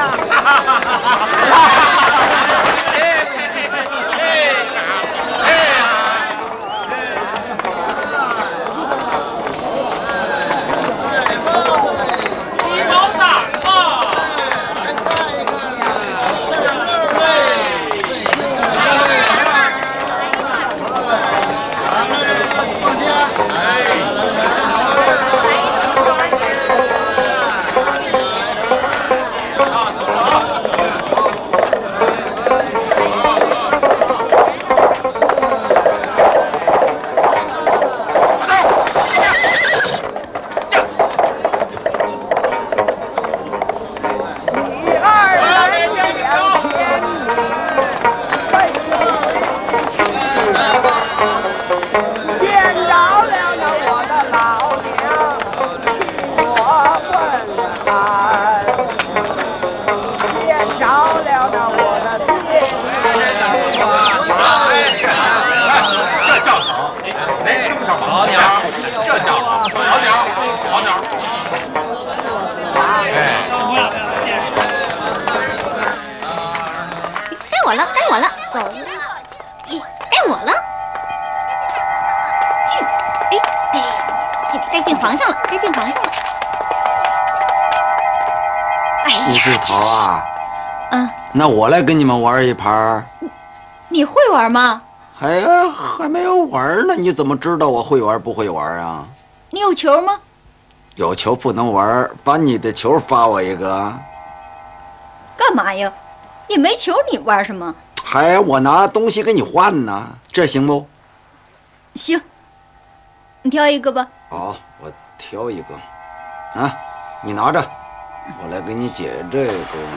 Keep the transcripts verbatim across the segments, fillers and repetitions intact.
那我来跟你们玩一盘。 你会玩吗？ 哎呀，还没有玩呢，你怎么知道我会玩不会玩啊？ 你有球吗？ 有球不能玩，把你的球发我一个。 干嘛呀？你没球你玩什么？ 哎，我拿东西跟你换呢，这行不？ 行，你挑一个吧。 好，我挑一个。啊，你拿着，我来给你解这个。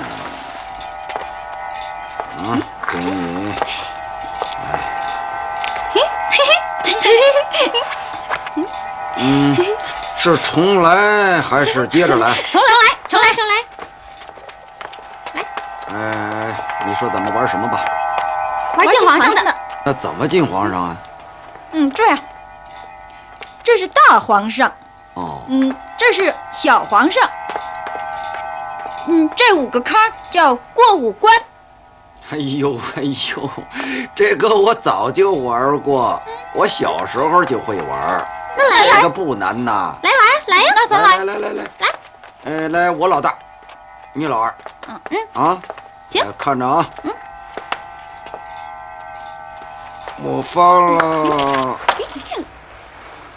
啊，给你，哎，嘿嘿嘿，嗯，是重来还是接着来？ 重来，来，重来，重来， 来。哎，你说咱们玩什么吧？ 玩进皇上的。 那怎么进皇上啊？ 嗯，这样，这是大皇上。 哦。 嗯，这是小皇上。嗯，这五个坑叫过五关。 哎呦哎呦，这个我早就玩过，我小时候就会玩。 那来来， 这个不难呐。 来玩，来呀，那咱来来来来来来。 呃，来，我老大，你老二。 嗯嗯。 啊， 行， 看着啊。 嗯。 我发了。